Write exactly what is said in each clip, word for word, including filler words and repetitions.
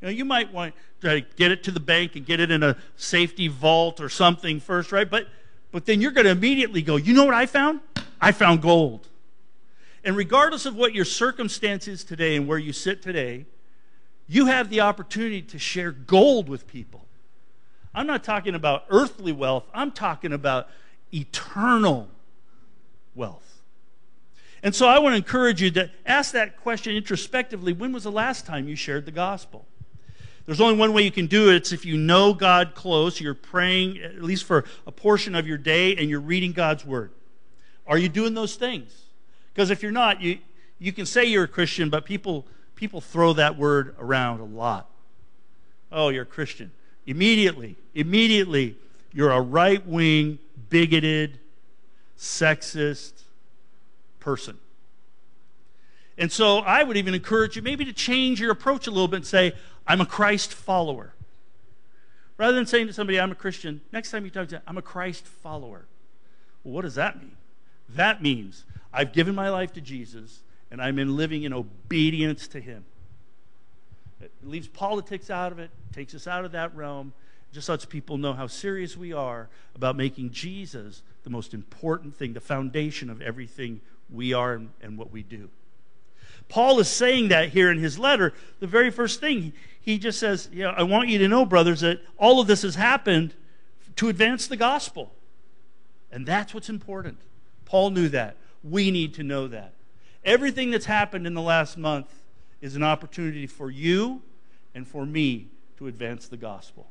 You know, you might want to try to get it to the bank and get it in a safety vault or something first, right? But, but then you're going to immediately go, you know what I found? I found gold. And regardless of what your circumstance is today and where you sit today, you have the opportunity to share gold with people. I'm not talking about earthly wealth. I'm talking about eternal wealth. And so I want to encourage you to ask that question introspectively. When was the last time you shared the gospel? There's only one way you can do it. It's if you know God close, you're praying at least for a portion of your day, and you're reading God's word. Are you doing those things? Because if you're not, you, you can say you're a Christian, but people, people throw that word around a lot. Oh, you're a Christian. Immediately, immediately, you're a right-wing, bigoted, sexist person. And so I would even encourage you maybe to change your approach a little bit and say, I'm a Christ follower. Rather than saying to somebody, I'm a Christian, next time you talk to them, I'm a Christ follower. Well, what does that mean? That means I've given my life to Jesus, and I'm in living in obedience to him. It leaves politics out of it, takes us out of that realm, just lets people know how serious we are about making Jesus the most important thing, the foundation of everything we are and, and what we do. Paul is saying that here in his letter. The very first thing, he just says, you know, I want you to know, brothers, that all of this has happened to advance the gospel. And that's what's important. Paul knew that. We need to know that. Everything that's happened in the last month is an opportunity for you and for me to advance the gospel.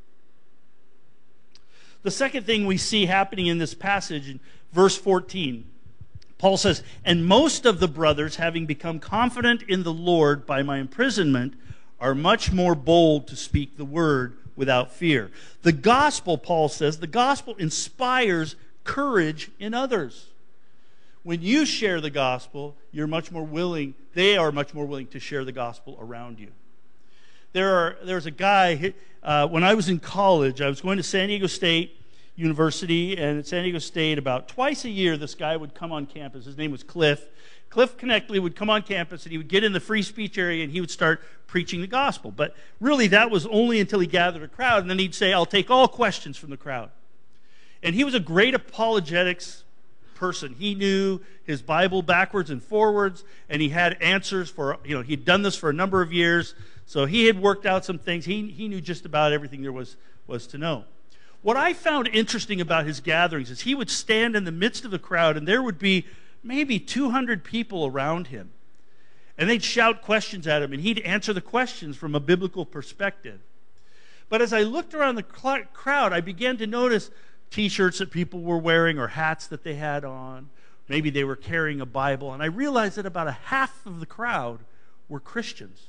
The second thing we see happening in this passage, in verse fourteen, Paul says, and most of the brothers, having become confident in the Lord by my imprisonment, are much more bold to speak the word without fear. The gospel, Paul says, the gospel inspires courage in others. When you share the gospel, you're much more willing, they are much more willing to share the gospel around you. There are, there's a guy, uh, when I was in college, I was going to San Diego State University, and at San Diego State, about twice a year, this guy would come on campus. His name was Cliff. Cliff Connectley would come on campus, and he would get in the free speech area, and he would start preaching the gospel. But really, that was only until he gathered a crowd, and then he'd say, I'll take all questions from the crowd. And he was a great apologetics person. He knew his Bible backwards and forwards, and he had answers for, you know, he'd done this for a number of years, so he had worked out some things. He, he knew just about everything there was, was to know. What I found interesting about his gatherings is he would stand in the midst of the crowd, and there would be maybe two hundred people around him. And they'd shout questions at him, and he'd answer the questions from a biblical perspective. But as I looked around the crowd, I began to notice T-shirts that people were wearing or hats that they had on. Maybe they were carrying a Bible. And I realized that about a half of the crowd were Christians.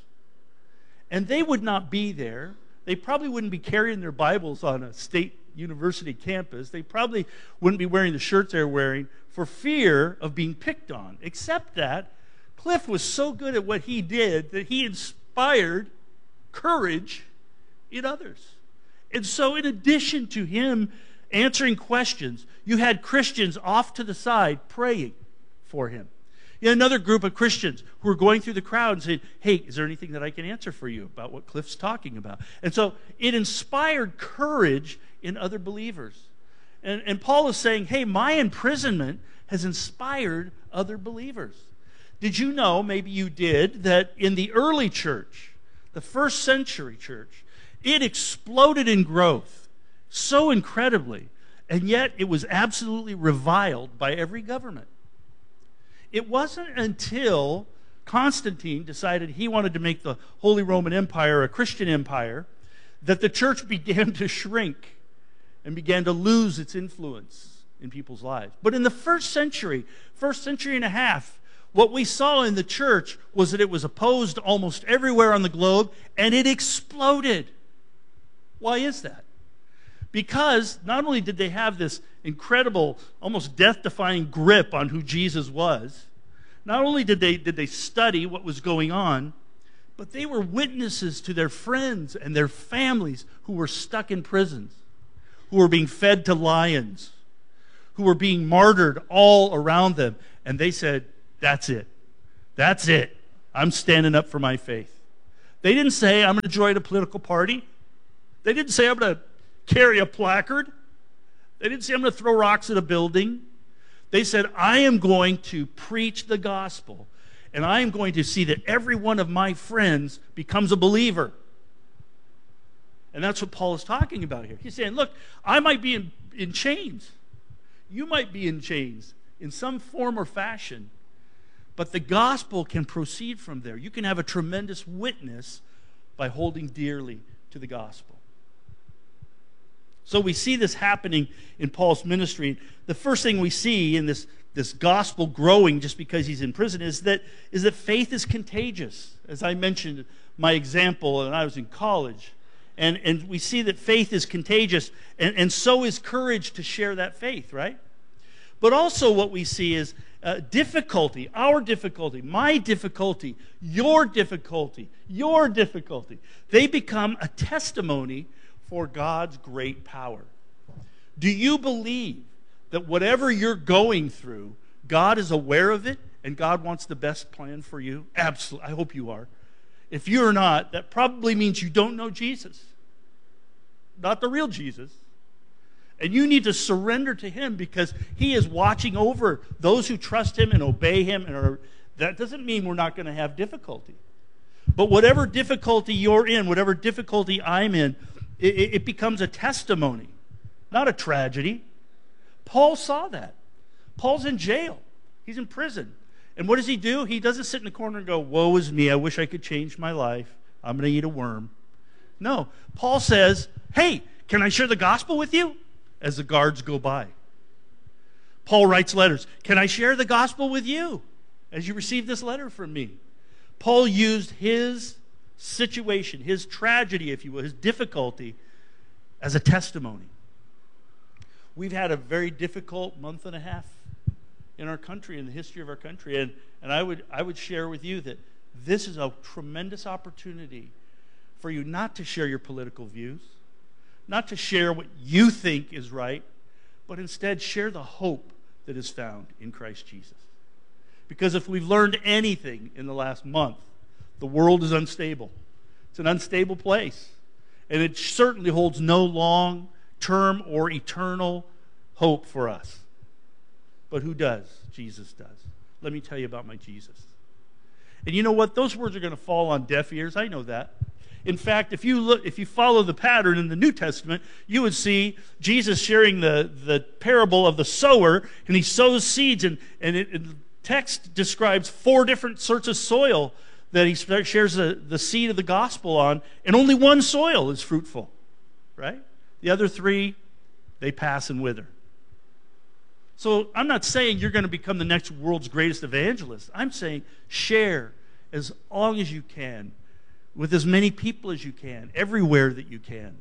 And they would not be there. They probably wouldn't be carrying their Bibles on a state university campus. They probably wouldn't be wearing the shirts they're wearing for fear of being picked on. Except that Cliff was so good at what he did that he inspired courage in others. And so in addition to him answering questions, you had Christians off to the side praying for him. You had another group of Christians who were going through the crowd and saying, hey, is there anything that I can answer for you about what Cliff's talking about? And so it inspired courage in other believers. And, and Paul is saying, hey, my imprisonment has inspired other believers. Did you know, maybe you did, that in the early church, the first century church, it exploded in growth so incredibly, and yet it was absolutely reviled by every government. It wasn't until Constantine decided he wanted to make the Holy Roman Empire a Christian empire that the church began to shrink and began to lose its influence in people's lives. But in the first century, first century and a half, what we saw in the church was that it was opposed almost everywhere on the globe, and it exploded. Why is that? Because not only did they have this incredible, almost death-defying grip on who Jesus was, not only did they, did they study what was going on, but they were witnesses to their friends and their families who were stuck in prisons, who were being fed to lions, who were being martyred all around them. And they said, that's it. That's it. I'm standing up for my faith. They didn't say, I'm going to join a political party. They didn't say, I'm going to carry a placard. They didn't say, I'm going to throw rocks at a building. They said, I am going to preach the gospel, and I am going to see that every one of my friends becomes a believer. And that's what Paul is talking about here. He's saying, look, I might be in, in chains. You might be in chains in some form or fashion. But the gospel can proceed from there. You can have a tremendous witness by holding dearly to the gospel. So we see this happening in Paul's ministry. The first thing we see in this, this gospel growing just because he's in prison is that, is that faith is contagious. As I mentioned, my example, when I was in college. And, and we see that faith is contagious, and, and so is courage to share that faith, right? But also what we see is uh, difficulty, our difficulty, my difficulty, your difficulty, your difficulty. They become a testimony for God's great power. Do you believe that whatever you're going through, God is aware of it and God wants the best plan for you? Absolutely. I hope you are. If you're not, that probably means you don't know Jesus. Not the real Jesus. And you need to surrender to Him because He is watching over those who trust Him and obey Him. And are, that doesn't mean we're not going to have difficulty. But whatever difficulty you're in, whatever difficulty I'm in, it, it becomes a testimony, not a tragedy. Paul saw that. Paul's in jail. He's in prison. And what does he do? He doesn't sit in the corner and go, woe is me, I wish I could change my life. I'm going to eat a worm. No. Paul says, hey, can I share the gospel with you? As the guards go by. Paul writes letters. Can I share the gospel with you as you receive this letter from me? Paul used his situation, his tragedy, if you will, his difficulty, as a testimony. We've had a very difficult month and a half in our country, in the history of our country. And, and I would, I would share with you that this is a tremendous opportunity for you not to share your political views, not to share what you think is right, but instead share the hope that is found in Christ Jesus. Because if we've learned anything in the last month, the world is unstable. It's an unstable place. And it certainly holds no long-term or eternal hope for us. But who does? Jesus does. Let me tell you about my Jesus. And you know what? Those words are going to fall on deaf ears. I know that. In fact, if you look, if you follow the pattern in the New Testament, you would see Jesus sharing the, the parable of the sower, and he sows seeds, and, and it, it, the text describes four different sorts of soil that he shares the, the seed of the gospel on, and only one soil is fruitful, right? The other three, they pass and wither. So I'm not saying you're going to become the next world's greatest evangelist. I'm saying share as long as you can, with as many people as you can, everywhere that you can.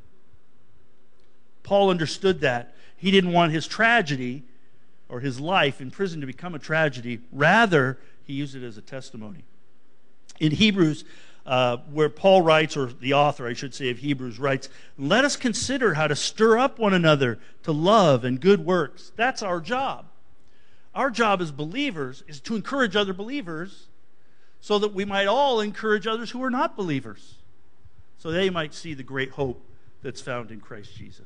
Paul understood that. He didn't want his tragedy or his life in prison to become a tragedy. Rather, he used it as a testimony. In Hebrews, uh, where Paul writes, or the author, I should say, of Hebrews writes, let us consider how to stir up one another to love and good works. That's our job. Our job as believers is to encourage other believers so that we might all encourage others who are not believers, so they might see the great hope that's found in Christ Jesus.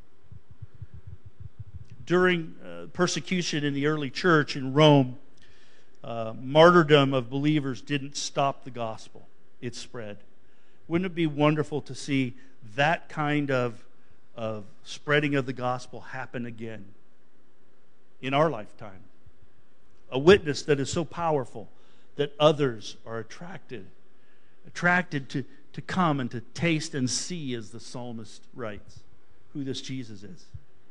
During uh, persecution in the early church in Rome, uh, martyrdom of believers didn't stop the gospel. It spread. Wouldn't it be wonderful to see that kind of, of spreading of the gospel happen again in our lifetime? A witness that is so powerful that others are attracted, attracted to, to come and to taste and see, as the psalmist writes, who this Jesus is.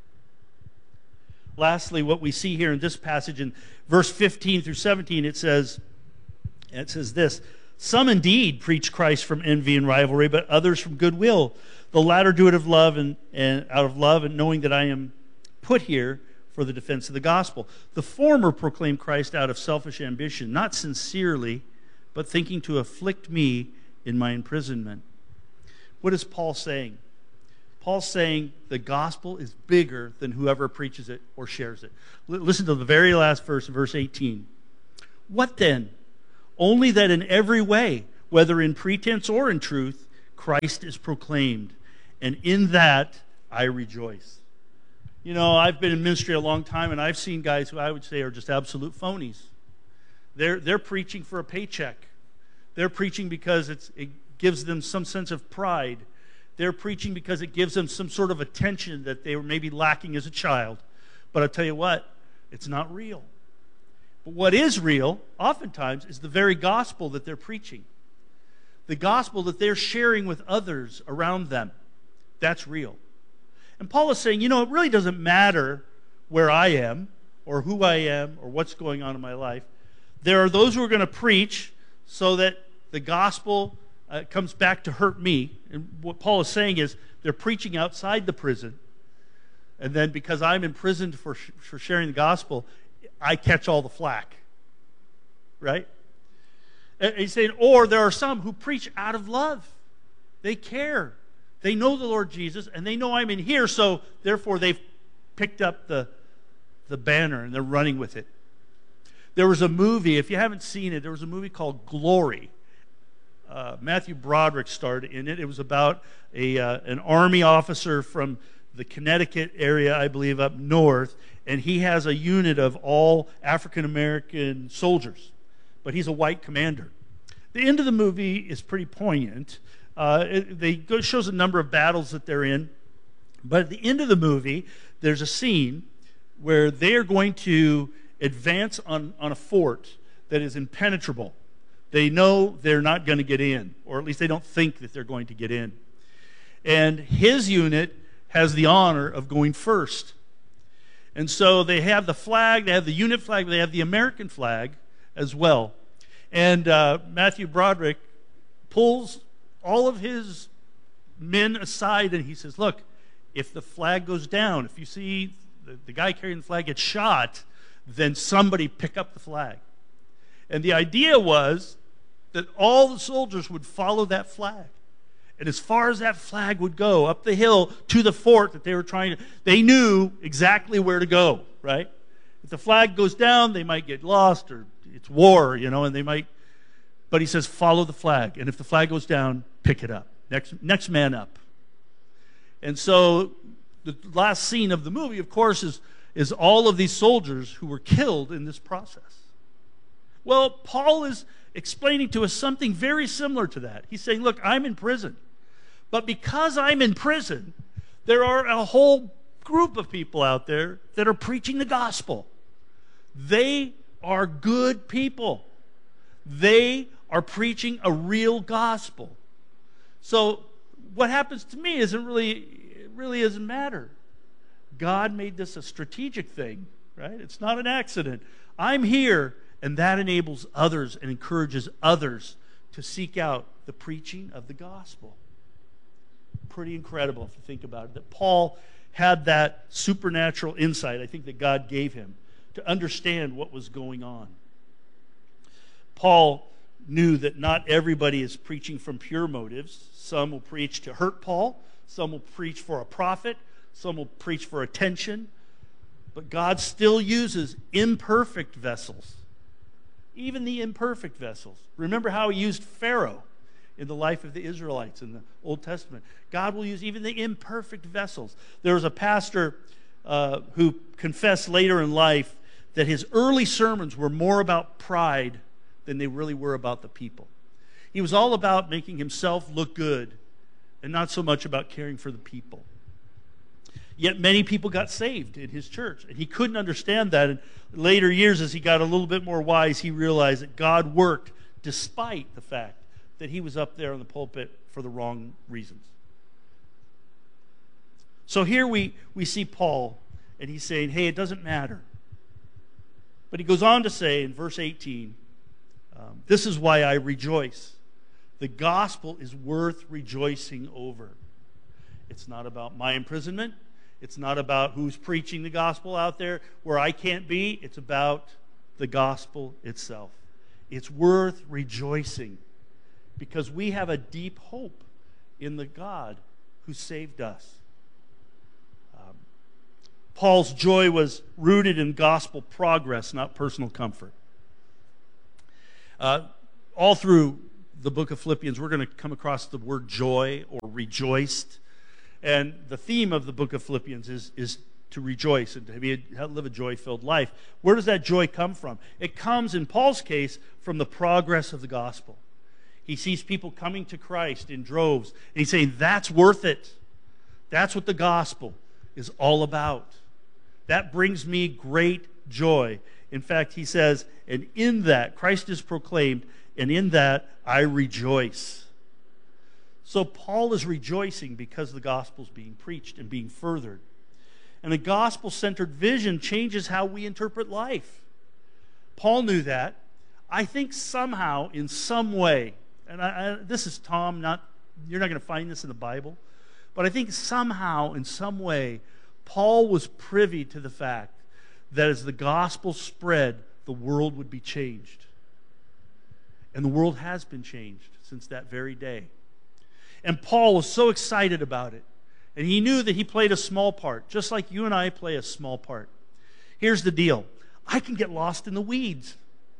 Lastly, what we see here in this passage in verse fifteen through seventeen, it says, it says this, some indeed preach Christ from envy and rivalry, but others from goodwill. The latter do it of love and, and out of love, and knowing that I am put here for the defense of the gospel. The former proclaim Christ out of selfish ambition, not sincerely, but thinking to afflict me in my imprisonment. What is Paul saying? Paul's saying the gospel is bigger than whoever preaches it or shares it. L- listen to the very last verse, verse eighteen. What then? Only that in every way, whether in pretense or in truth, Christ is proclaimed, and in that I rejoice. You know, I've been in ministry a long time, and I've seen guys who I would say are just absolute phonies. They're, they're preaching for a paycheck. They're preaching because it's, it gives them some sense of pride. They're preaching because it gives them some sort of attention that they were maybe lacking as a child. But I'll tell you what, it's not real. But what is real, oftentimes, is the very gospel that they're preaching. The gospel that they're sharing with others around them. That's real. And Paul is saying, you know, it really doesn't matter where I am or who I am or what's going on in my life. There are those who are going to preach so that the gospel uh, comes back to hurt me. And what Paul is saying is they're preaching outside the prison. And then because I'm imprisoned for, sh- for sharing the gospel, I catch all the flack. Right? And he's saying, or there are some who preach out of love. They care. They know the Lord Jesus, and they know I'm in here, so therefore they've picked up the, the banner, and they're running with it. There was a movie, if you haven't seen it, there was a movie called Glory. Uh, Matthew Broderick starred in it. It was about a uh, an army officer from the Connecticut area, I believe, up north, and he has a unit of all African-American soldiers, but he's a white commander. The end of the movie is pretty poignant. Uh, it they go, shows a number of battles that they're in. But at the end of the movie, there's a scene where they are going to advance on, on a fort that is impenetrable. They know they're not going to get in, or at least they don't think that they're going to get in. And his unit has the honor of going first. And so they have the flag, they have the unit flag, they have the American flag as well. And uh, Matthew Broderick pulls all of his men aside, and he says, look, if the flag goes down, if you see the, the guy carrying the flag gets shot, then somebody pick up the flag. And the idea was that all the soldiers would follow that flag. And as far as that flag would go, up the hill to the fort that they were trying to, they knew exactly where to go, right? If the flag goes down, they might get lost, or it's war, you know, and they might. But he says, follow the flag. And if the flag goes down, pick it up. Next, next man up. And so the last scene of the movie, of course, is, is all of these soldiers who were killed in this process. Well, Paul is explaining to us something very similar to that. He's saying, look, I'm in prison. But because I'm in prison, there are a whole group of people out there that are preaching the gospel. They are good people. They are preaching a real gospel. So what happens to me isn't really, it really doesn't matter. God made this a strategic thing, right? It's not an accident. I'm here, and that enables others and encourages others to seek out the preaching of the gospel. Pretty incredible if you think about it, that Paul had that supernatural insight, I think, that God gave him to understand what was going on. Paul knew that not everybody is preaching from pure motives. Some will preach to hurt Paul. Some will preach for a profit. Some will preach for attention. But God still uses imperfect vessels. Even the imperfect vessels. Remember how he used Pharaoh in the life of the Israelites in the Old Testament. God will use even the imperfect vessels. There was a pastor uh, who confessed later in life that his early sermons were more about pride than they really were about the people. He was all about making himself look good and not so much about caring for the people. Yet many people got saved in his church, and he couldn't understand that. In later years, as he got a little bit more wise, he realized that God worked despite the fact that he was up there on the pulpit for the wrong reasons. So here we, we see Paul, and he's saying, hey, it doesn't matter. But he goes on to say in verse eighteen, um, this is why I rejoice. The gospel is worth rejoicing over. It's not about my imprisonment. It's not about who's preaching the gospel out there where I can't be. It's about the gospel itself. It's worth rejoicing because we have a deep hope in the God who saved us. Um, Paul's joy was rooted in gospel progress, not personal comfort. Uh, all through the book of Philippians, we're going to come across the word joy or rejoiced. And the theme of the book of Philippians is, is to rejoice and to be a, live a joy-filled life. Where does that joy come from? It comes, in Paul's case, from the progress of the gospel. He sees people coming to Christ in droves, and he's saying, that's worth it. That's what the gospel is all about. That brings me great joy. In fact, he says, and in that, Christ is proclaimed, and in that I rejoice. So Paul is rejoicing because the gospel is being preached and being furthered. And the gospel-centered vision changes how we interpret life. Paul knew that. I think somehow, in some way, and I, I, this is Tom, not you're not going to find this in the Bible, but I think somehow, in some way, Paul was privy to the fact that as the gospel spread, the world would be changed. And the world has been changed since that very day. And Paul was so excited about it. And he knew that he played a small part, just like you and I play a small part. Here's the deal. I can get lost in the weeds.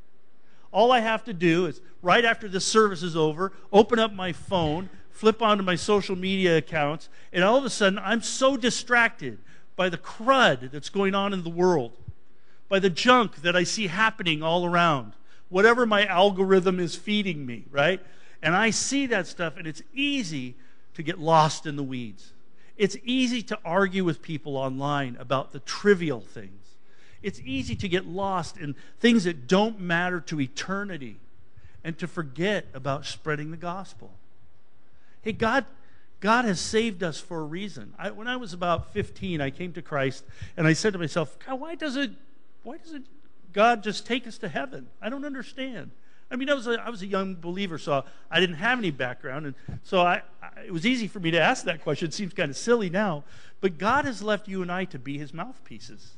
All I have to do is, right after this service is over, open up my phone, flip onto my social media accounts, and all of a sudden I'm so distracted by the crud that's going on in the world, by the junk that I see happening all around, whatever my algorithm is feeding me, right? And I see that stuff, and it's easy to get lost in the weeds. It's easy to argue with people online about the trivial things. It's easy to get lost in things that don't matter to eternity and to forget about spreading the gospel. Hey, God, God has saved us for a reason. I, when I was about fifteen, I came to Christ, and I said to myself, God, why doesn't why doesn't God just take us to heaven? I don't understand. I mean, I was a, I was a young believer, so I didn't have any background, and so I, I, it was easy for me to ask that question. It seems kind of silly now, but God has left you and I to be His mouthpieces.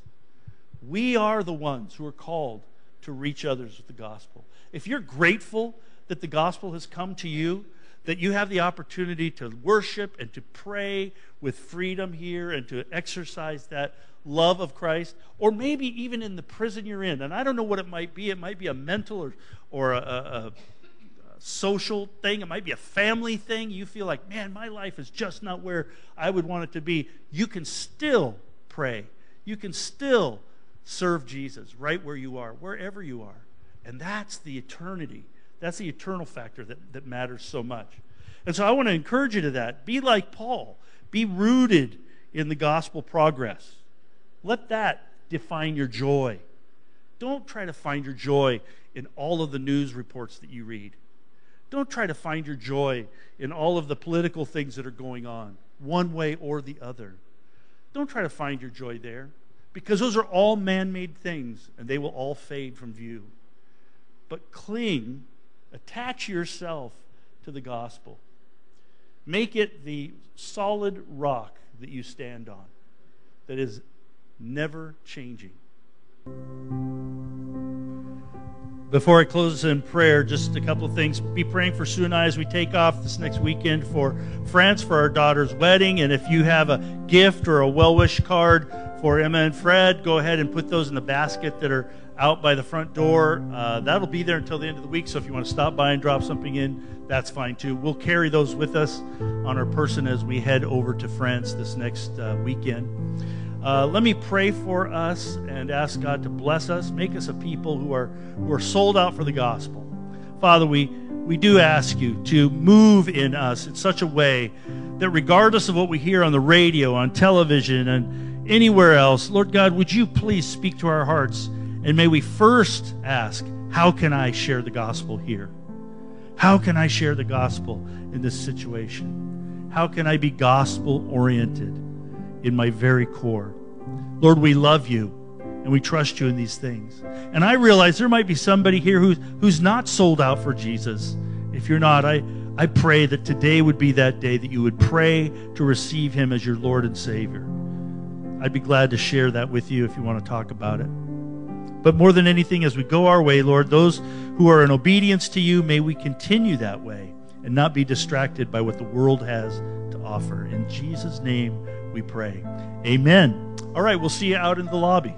We are the ones who are called to reach others with the gospel. If you're grateful that the gospel has come to you, that you have the opportunity to worship and to pray with freedom here and to exercise that love of Christ, or maybe even in the prison you're in, and I don't know what it might be. It might be a mental or, or a, a, a social thing. It might be a family thing. You feel like, man, my life is just not where I would want it to be. You can still pray. You can still serve Jesus right where you are, wherever you are. And that's the eternity. That's the eternal factor that, that matters so much. And so I want to encourage you to that. Be like Paul. Be rooted in the gospel progress. Let that define your joy. Don't try to find your joy in all of the news reports that you read. Don't try to find your joy in all of the political things that are going on, one way or the other. Don't try to find your joy there, because those are all man-made things, and they will all fade from view. But cling, attach yourself to the gospel. Make it the solid rock that you stand on, that is never changing. Before I close in prayer, just a couple of things. Be praying for Sue and I as we take off this next weekend for France for our daughter's wedding. And if you have a gift or a well-wish card for Emma and Fred, go ahead and put those in the basket that are out by the front door. Uh, that'll be there until the end of the week, so if you want to stop by and drop something in, that's fine too. We'll carry those with us on our person as we head over to France this next uh, weekend. Uh, let me pray for us and ask God to bless us, make us a people who are who are sold out for the gospel. Father, we, we do ask you to move in us in such a way that regardless of what we hear on the radio, on television, and anywhere else, Lord God, would you please speak to our hearts, and may we first ask, how can I share the gospel here? How can I share the gospel in this situation? How can I be gospel-oriented in my very core? Lord, we love you and we trust you in these things. And I realize there might be somebody here who's, who's not sold out for Jesus. If you're not, I, I pray that today would be that day that you would pray to receive him as your Lord and Savior. I'd be glad to share that with you if you want to talk about it. But more than anything, as we go our way, Lord, those who are in obedience to you, may we continue that way and not be distracted by what the world has to offer. In Jesus' name we pray. Amen. All right, we'll see you out in the lobby.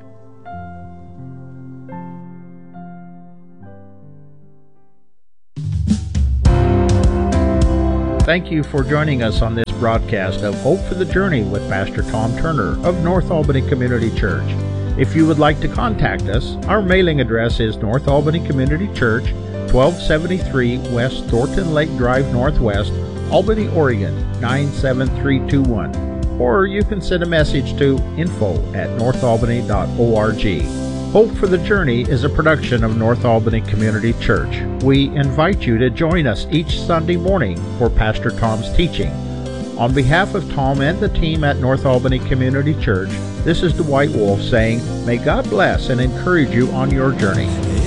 Thank you for joining us on this broadcast of Hope for the Journey with Pastor Tom Turner of North Albany Community Church. If you would like to contact us, our mailing address is North Albany Community Church, twelve seventy-three West Thornton Lake Drive Northwest, Albany, Oregon, nine seven three two one. Or you can send a message to info at north albany dot org. Hope for the Journey is a production of North Albany Community Church. We invite you to join us each Sunday morning for Pastor Tom's teaching. On behalf of Tom and the team at North Albany Community Church, this is Dwight Wolf saying, may God bless and encourage you on your journey.